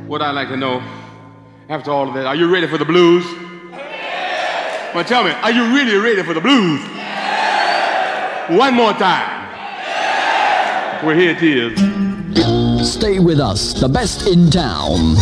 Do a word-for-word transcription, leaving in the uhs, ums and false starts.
What I'd like to know, after all of that, are you ready for the blues? Well, tell me, are you really ready for the blues? One more time. Well, here it is. Stay with us, the best in town.